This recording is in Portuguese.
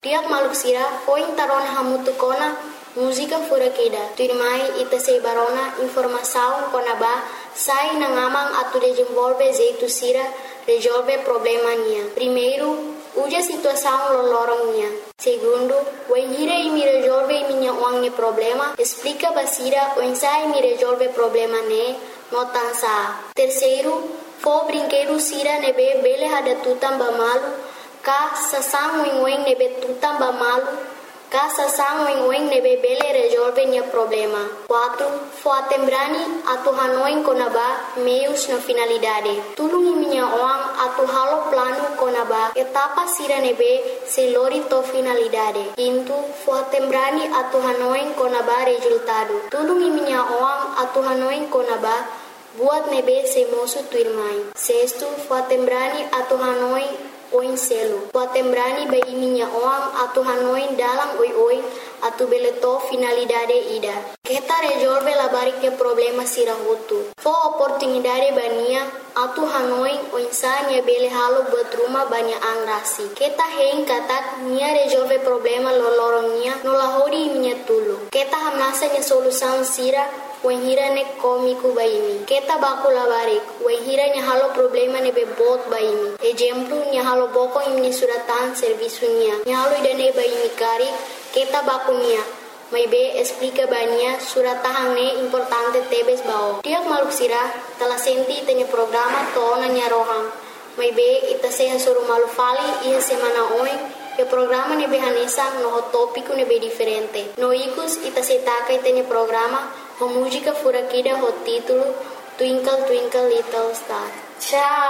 Tiap maluk sira, poin taron hamutu kona, música furakida. Tuirmai ita sei barona, informação konaba, sai na ngamang atu desenvolve jeito sira, resolve problema nia. Primeiro, uja situação lolorong nia. Segundo, o hira e me resolve minha wangne problema, explica basira, o ensai me resolve problema ne, notansa. Terceiro, fo brinquedo sira nebe bele hada tutam bamalu, ka sasang wing nebe tutam bamalu, ka sasang wing nebe bele resolve nia problema. 4. Fo atembrani atu hanoin konaba meios na finalidade. Tulungi minha oang atu halo plano konaba etapa sira nebe se lori to finalidade. 5. Fo atembrani atu hanoin konaba resultado. Tulungi minha oang atu hanoin konaba buat nebe se mosu tuirmai. 6. Fo atembrani atu hanoin oin selo. Fo atembrani bai minha oang atu hanoin dalam oi atu beleto finalidade ida. Kita resolve la bariknya problema sira hutu. Fo oportunidade bania atu hanoin o insania bele halo buat rumah banyak angrasi. Kita hein katak nia resolve problema lolorongnya nolahori minha tulu. Kita hamnasa nya solução sira wahira ne komiku baimi. Kita baku la barik wahira nya halo problema ne bebot baimi. Exemplo nya halo boko imni suratan serviço nya halo idane baimi kari. Kita bakunia, may be explica bania suratahang ne importante tebes bao. Tiap maluk sira telah senti tanya programa tona nya rohang. May be ita seha suru malu fali iya semana oi e programa ne be hanesa no tópico ne be diferente. No ikus ita setaka tanya programa ho música furakida ho título Twinkle Twinkle Little Star. Tchau.